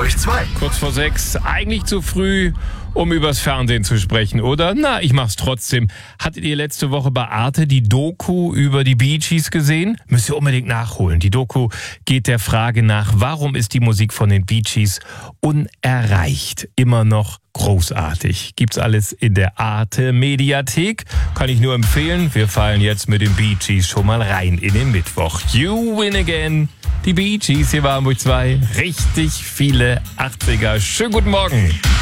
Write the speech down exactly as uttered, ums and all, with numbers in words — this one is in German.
Hamburg zwei. Kurz vor sechs, eigentlich zu früh, um übers Fernsehen zu sprechen, oder? Na, ich mach's trotzdem. Hattet ihr letzte Woche bei Arte die Doku über die Bee Gees gesehen? Müsst ihr unbedingt nachholen. Die Doku geht der Frage nach, warum ist die Musik von den Bee Gees unerreicht? Immer noch großartig. Gibt's alles in der Arte Mediathek. Kann ich nur empfehlen. Wir fallen jetzt mit den Bee Gees schon mal rein in den Mittwoch. You win again. Die Bee Gees, hier war Hamburg zwei. Richtig viele achtziger. Schönen guten Morgen.